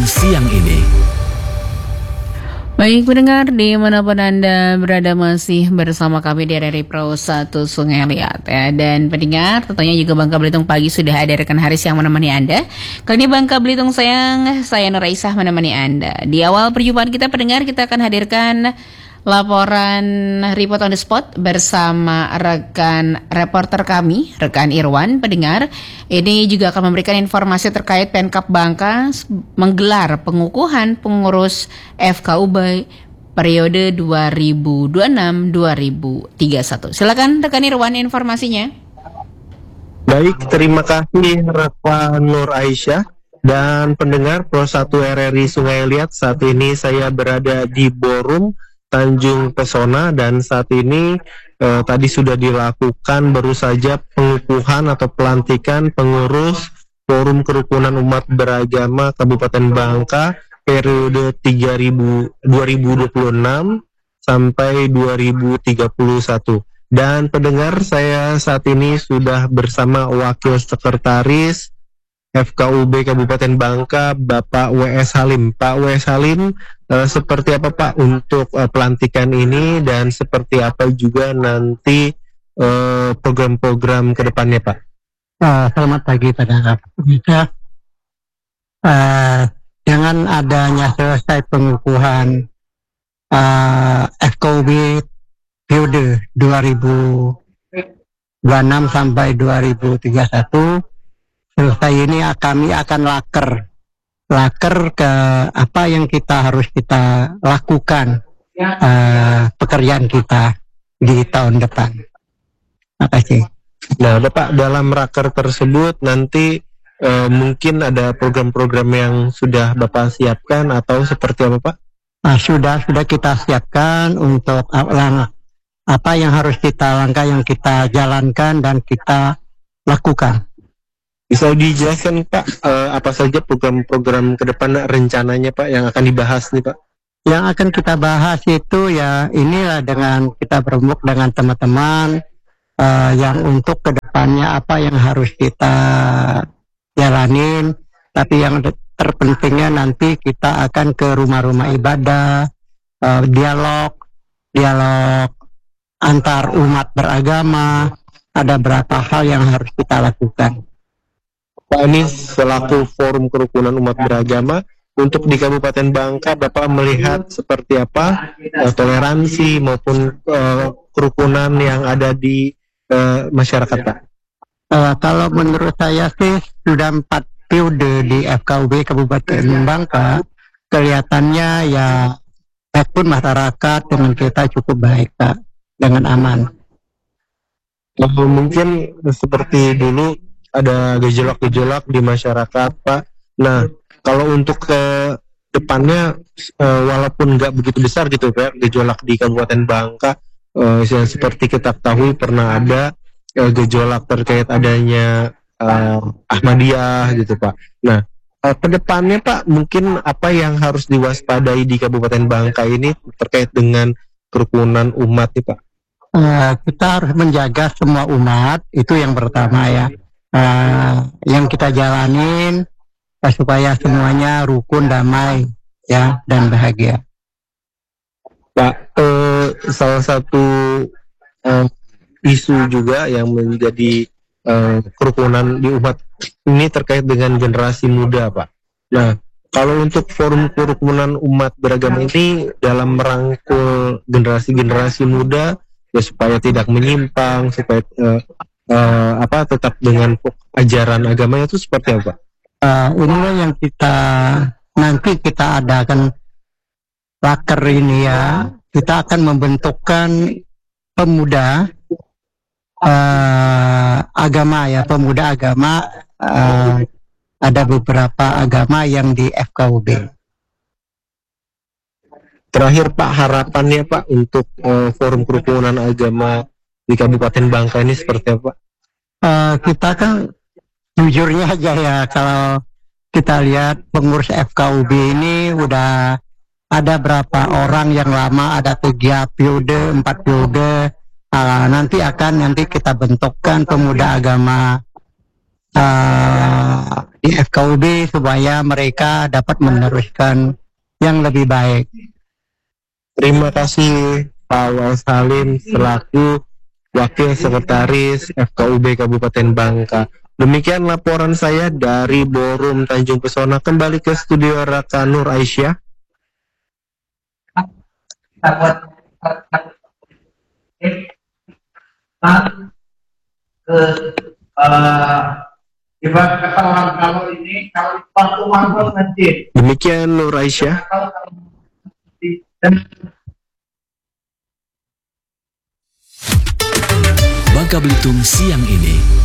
siang ini. Baik pendengar, dimanapun Anda berada masih bersama kami di RRI Pro 1 Sungai Liat ya. Dan pendengar, tentunya juga Bangka Belitung Pagi sudah ada rekan Haris yang menemani Anda. Kali ini Bangka Belitung sayang, saya Nur Aisyah menemani Anda. Di awal perjumpaan kita pendengar, kita akan hadirkan laporan report on the spot bersama rekan reporter kami, rekan Irwan. Pendengar, ini juga akan memberikan informasi terkait Pemkab Bangka menggelar pengukuhan pengurus FKUB periode 2026-2031. Silakan rekan Irwan informasinya. Baik, terima kasih rekan Nur Aisyah dan pendengar Pro 1 RRI Sungai Liat. Saat ini saya berada di Borum Tanjung Pesona dan saat ini tadi sudah dilakukan baru saja pengukuhan atau pelantikan pengurus Forum Kerukunan Umat Beragama Kabupaten Bangka periode 2026 sampai 2031. Dan pendengar, saya saat ini sudah bersama Wakil Sekretaris FKUB Kabupaten Bangka, Bapak W.S. Halim. Pak W.S. Halim, seperti apa Pak untuk pelantikan ini dan seperti apa juga nanti program-program ke depannya Pak? Selamat pagi pada pemirsa. Dengan adanya selesai pengukuhan FKUB periode 2026 sampai 2031, selesai ini kami akan laker ke apa yang harus kita lakukan pekerjaan kita di tahun depan. Terima kasih. Nah, Bapak, dalam raker tersebut nanti mungkin ada program-program yang sudah Bapak siapkan atau seperti apa Pak? Sudah kita siapkan untuk apa yang harus kita langkah yang kita jalankan dan kita lakukan. Bisa dijelaskan Pak, apa saja program-program ke depan rencananya Pak yang akan dibahas nih Pak? Yang akan kita bahas itu ya inilah dengan kita berembuk dengan teman-teman yang untuk ke depannya apa yang harus kita jalanin. Tapi yang terpentingnya nanti kita akan ke rumah-rumah ibadah, dialog antar umat beragama, ada berapa hal yang harus kita lakukan. Pak, ini selaku Forum Kerukunan Umat Beragama untuk di Kabupaten Bangka, Bapak melihat seperti apa toleransi maupun kerukunan yang ada di masyarakat Pak? Kalau menurut saya sih sudah 4 periode di FKUB Kabupaten Bangka, kelihatannya ya pun masyarakat dengan kita cukup baik Pak, dengan aman. Mungkin seperti dulu ada gejolak-gejolak di masyarakat Pak. Nah, kalau untuk ke depannya walaupun nggak begitu besar gitu Pak, gejolak di Kabupaten Bangka, seperti kita ketahui pernah ada gejolak terkait adanya Ahmadiyah gitu Pak. Nah, ke depannya Pak, mungkin apa yang harus diwaspadai di Kabupaten Bangka ini terkait dengan kerukunan umat nih Pak? Kita harus menjaga semua umat, itu yang pertama ya. Yang kita jalanin supaya semuanya rukun, damai ya, dan bahagia. Pak, salah satu isu juga yang menjadi kerukunan di umat ini terkait dengan generasi muda Pak. Nah, kalau untuk Forum Kerukunan Umat Beragama ini dalam merangkul generasi-generasi muda ya supaya tidak menyimpang, supaya tetap dengan ajaran agamanya itu seperti apa? Inilah yang nanti kita adakan raker ini ya. Kita akan membentukkan pemuda agama ya, pemuda agama. Ada beberapa agama yang di FKUB. Terakhir Pak, harapannya Pak untuk Forum Kerukunan Agama di Kabupaten Bangka ini seperti apa? Kita kan jujurnya aja ya, kalau kita lihat pengurus FKUB ini udah ada berapa orang yang lama, ada 3 periode, 4 periode. Nanti kita bentukkan pemuda agama di FKUB supaya mereka dapat meneruskan yang lebih baik. Terima kasih Pak Wais Halim selaku Wakil Sekretaris FKUB Kabupaten Bangka. Demikian laporan saya dari Ballroom Tanjung Pesona. Kembali ke studio Raka Nur Aisyah. Demikian Nur Aisyah. Bangka Belitung siang ini.